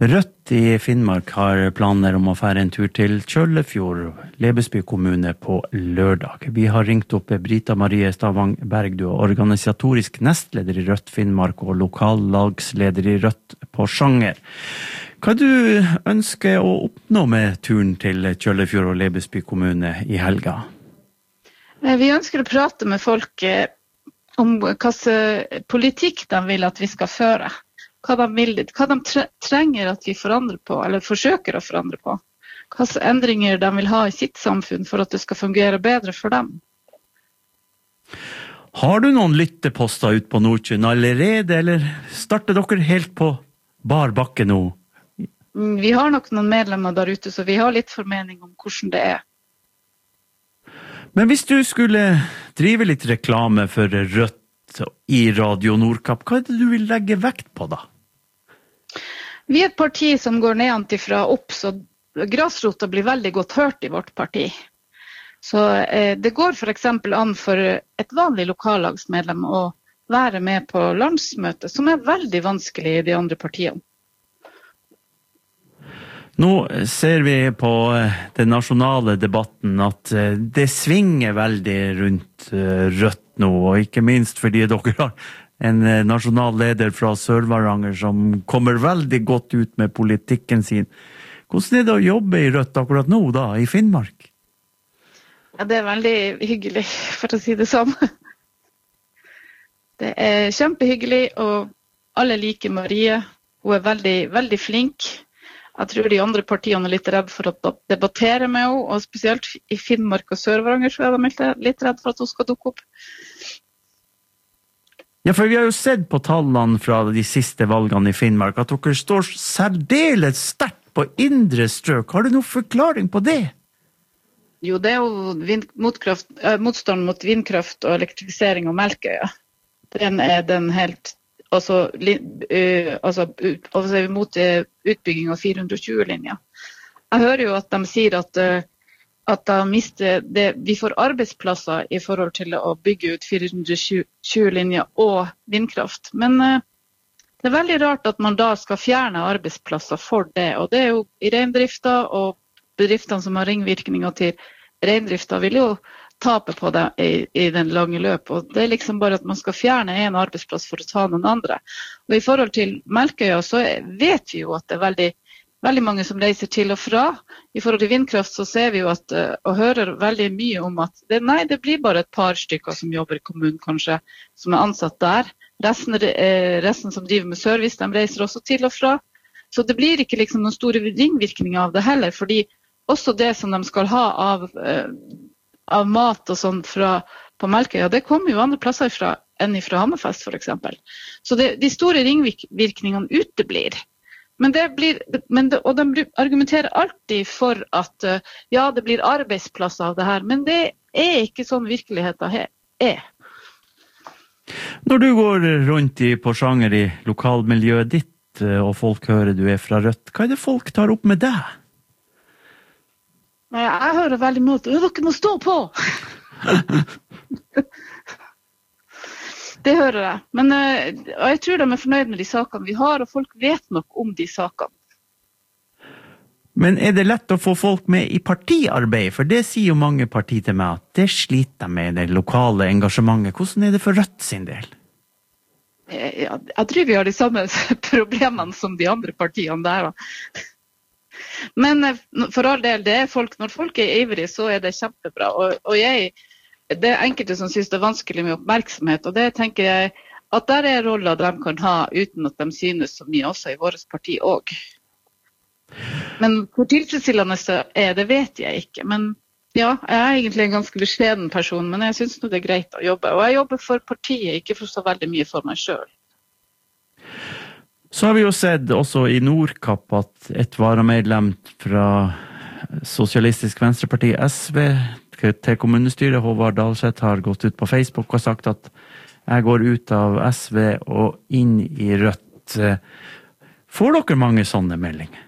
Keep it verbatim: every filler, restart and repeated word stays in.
Rødt i Finnmark har planer om å fære en tur til Kjøllefjord, Lebesby kommune, på lørdag. Vi har ringt opp Brita Marie Stavang Berg, du er organisatorisk nestleder i Rødt Finnmark og lokallagsleder i Rødt Porsanger. Hva du ønsker å oppnå med turen til Kjøllefjord og Lebesby kommune i helga? Vi ønsker å prate med folk om hva politikk de vil at vi skal føre. Hva de, vil, hva de trenger at vi forandrer på, eller forsøker å forandre på. Hva endringer de vil ha i sitt samfunn for at det skal fungere bedre for dem. Har du noen lytteposter ut på Nordkjønn allerede, eller starter dere helt på bar bakke nå? Vi har nok noen medlemmer der ute, så vi har litt formening om hvordan det er. Men hvis du skulle drive litt reklame for Rødt i Radio Nordkapp, hva er det du vil legge vekt på da? Vi er et parti som går nedenfra opp, så grasrota blir veldig godt hørt i vårt parti. Så eh, det går for eksempel an for et vanlig lokallagsmedlem å være med på landsmøte, som er veldig vanskelig i de andre partiene. Nå ser vi på den nasjonale debatten at det svinger veldig rundt Rødt nå, og ikke minst fordi dere har en nasjonal leder fra Sør-Varanger som kommer veldig godt ut med politikken sin. Hvordan er det å jobbe i Rødt akkurat nå da, i Finnmark? Ja, det er veldig hyggelig, for å si det sånn. Det er kjempehyggelig, og alle liker Marie. Hun er veldig, veldig flink. Jeg tror de andre partiene er litt redd for å debattere med henne, og spesielt i Finnmark og Sør-Varanger så er de litt redd for at hun skal dukke opp. Ja, for vi har jo sett på tallene fra de siste valgene i Finnmark at dere står særdeles sterkt på indre strøk. Har du noen forklaring på det? Jo, det er jo vind, motkraft, äh, motstand mot vindkraft og elektrifisering av Melkøya. Den er den helt, altså, uh, altså, ut, altså mot uh, utbygging av fire hundre og tjue-linjer. Jeg hører jo at de sier at uh, at de mister det, vi får arbeidsplasser i forhold til å bygge ut fire hundre og tjue-linjer og vindkraft. Men uh, det er veldig rart at man da skal fjerne arbeidsplasser for det. Og det er jo i reindrifta, og bedriftene som har ringvirkninger til reindrifta vil jo tape på det i, i den lange løp. Og det er liksom bare at man skal fjerne en arbeidsplass for å ta noen andre. Og i forhold til Melkøya så vet vi jo at det er veldig Veldig mange som reiser til og fra. I forhold til vindkraft så ser vi jo at, og hører veldig mye om at det, nei, det blir bare et par stykker som jobber i kommunen kanskje, som er ansatt der. Resten, resten som driver med service, de reiser også til og fra. Så det blir ikke liksom noen store ringvirkninger av det heller, fordi også det som de skal ha av, av mat og sånt fra, på Melkøya, det kommer jo andre plasser fra, enn fra Hammerfest for eksempel. Så det, de store ringvirkningene uteblir. Men det blir, men det, og de argumenterer alltid for at ja, det blir arbeidsplasser av det her, men det er ikke sånn virkeligheten er. Når du går rundt i Porsanger i lokalmiljøet ditt, og folk hører du er fra Rødt, hva er det folk tar opp med deg? Nei, jeg hører veldig mot, dere må stå på! Det hører jeg. Men uh, jeg tror de er fornøyd med de sakene vi har, og folk vet nok om de sakene. Men er det lett å få folk med i partiarbeid? For det sier jo mange partier til meg, at det sliter de med, det lokale engasjementet. Hvordan er det for Rødt sin del? Jeg, jeg, jeg tror vi har de samme problemene som de andre partiene der. Men uh, for all del, det er folk, når folk er ivrige, så er det kjempebra. Og, og jeg... Det er enkelte som synes det er vanskelig med oppmerksomhet, og det tenker jeg at der er roller de kan ha uten at de synes så mye også i vårt parti også. Men hvor tilfredsstillende er det vet jeg ikke, men ja, jeg er egentlig en ganske beskjeden person, men jeg synes det er greit å jobbe, og jeg jobber for partiet, ikke for så veldig mye for meg selv. Så har vi jo sett også i Nordkapp at et varamedlem fra Sosialistisk Venstreparti S V til kommunestyret, Håvard Dalseth, har gått ut på Facebook og sagt at jeg går ut av S V og inn i Rødt. Får dere mange sånne meldinger?